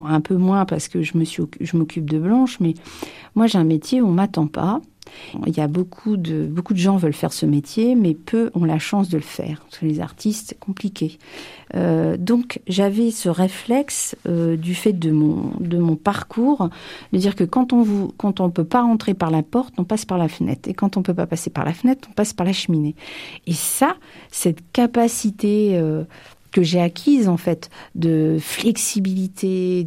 Un peu moins parce que je m'occupe de Blanche, mais moi j'ai un métier où on m'attend pas. Il y a beaucoup de gens veulent faire ce métier, mais peu ont la chance de le faire. Parce que les artistes, c'est compliqué. Donc j'avais ce réflexe du fait de mon parcours, de dire que quand on peut pas rentrer par la porte, on passe par la fenêtre. Et quand on peut pas passer par la fenêtre, on passe par la cheminée. Et ça, cette capacité que j'ai acquise en fait de flexibilité,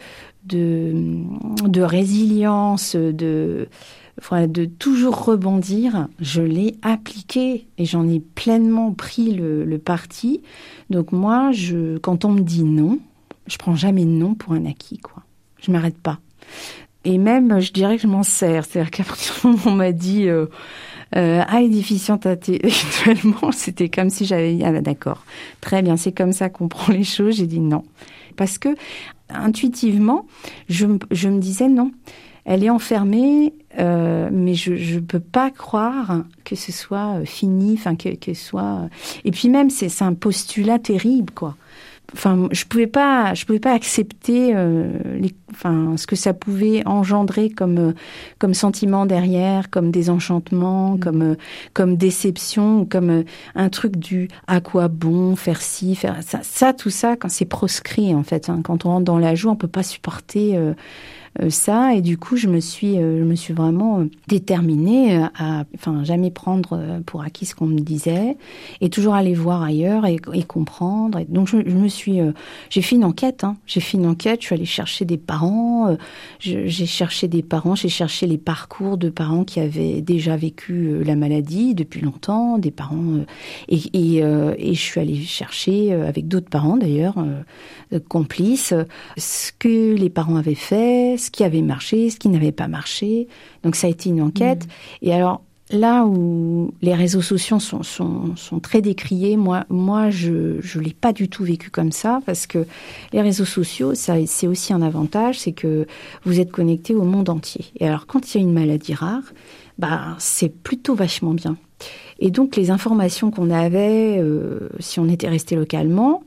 de résilience, de toujours rebondir, je l'ai appliqué et j'en ai pleinement pris le parti. Donc moi, quand on me dit non, je prends jamais non pour un acquis, quoi. Je m'arrête pas. Et même, je dirais que je m'en sers. C'est-à-dire qu'à partir du moment où on m'a dit déficiente intellectuellement, c'était comme si j'avais dit d'accord, très bien, c'est comme ça qu'on prend les choses. J'ai dit non. Parce que intuitivement, je me disais non. Elle est enfermée, mais je peux pas croire que ce soit fini, enfin que soit. Et puis même c'est un postulat terrible, quoi. Enfin, je pouvais pas accepter ce que ça pouvait engendrer comme sentiment derrière, comme désenchantement, comme déception, comme un truc du à quoi bon faire ci, faire ça, tout ça quand c'est proscrit en fait. Hein, quand on rentre dans la joue, on peut pas supporter ça, et du coup je me suis vraiment déterminée à jamais prendre pour acquis ce qu'on me disait et toujours aller voir ailleurs et comprendre. Et donc j'ai fait une enquête, je suis allée chercher des parents, j'ai cherché les parcours de parents qui avaient déjà vécu la maladie depuis longtemps, des parents et je suis allée chercher avec d'autres parents d'ailleurs complices ce que les parents avaient fait, ce qui avait marché, ce qui n'avait pas marché. Donc ça a été une enquête. Et alors là où les réseaux sociaux sont très décriés, moi je l'ai pas du tout vécu comme ça, parce que les réseaux sociaux, ça c'est aussi un avantage, c'est que vous êtes connecté au monde entier. Et alors quand il y a une maladie rare, c'est plutôt vachement bien. Et donc les informations qu'on avait, si on était resté localement,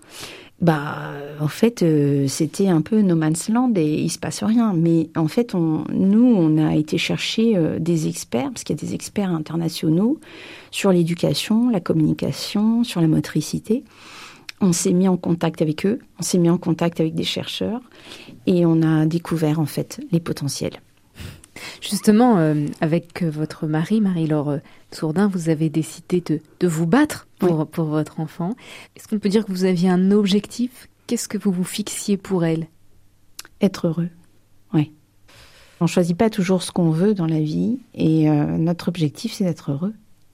en fait, c'était un peu no man's land et il se passe rien. Mais en fait, on a été chercher des experts, parce qu'il y a des experts internationaux sur l'éducation, la communication, sur la motricité. On s'est mis en contact avec eux, on s'est mis en contact avec des chercheurs et on a découvert en fait les potentiels. Justement, avec votre mari, Marie-Laure Sourdin, vous avez décidé de vous battre pour votre enfant. Est-ce qu'on peut dire que vous aviez un objectif ? Qu'est-ce que vous vous fixiez pour elle ? Être heureux, oui. On ne choisit pas toujours ce qu'on veut dans la vie et notre objectif, c'est d'être heureux.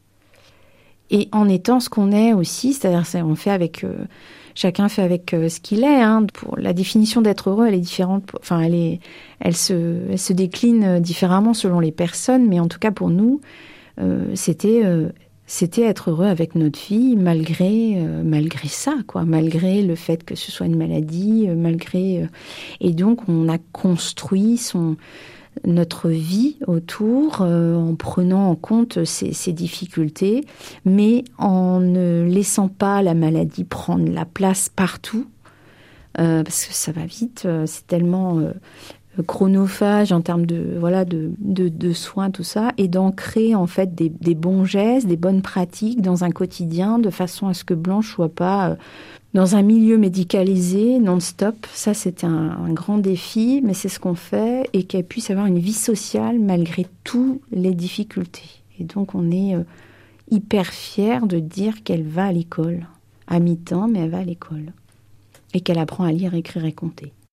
Et en étant ce qu'on est aussi, c'est-à-dire on fait avec... chacun fait avec ce qu'il est. Pour la définition d'être heureux, elle est différente. Enfin, elle se décline différemment selon les personnes, mais en tout cas pour nous, c'était être heureux avec notre vie malgré ça, quoi. Malgré le fait que ce soit une maladie, et donc on a construit notre vie autour en prenant en compte ces difficultés, mais en ne laissant pas la maladie prendre la place partout, parce que ça va vite, c'est tellement chronophage en termes de soins, tout ça, et d'ancrer en fait des bons gestes, des bonnes pratiques dans un quotidien, de façon à ce que Blanche soit pas dans un milieu médicalisé, non-stop. Ça, c'était un grand défi, mais c'est ce qu'on fait, et qu'elle puisse avoir une vie sociale malgré toutes les difficultés. Et donc, on est hyper fiers de dire qu'elle va à l'école, à mi-temps, mais elle va à l'école. Et qu'elle apprend à lire, écrire et compter.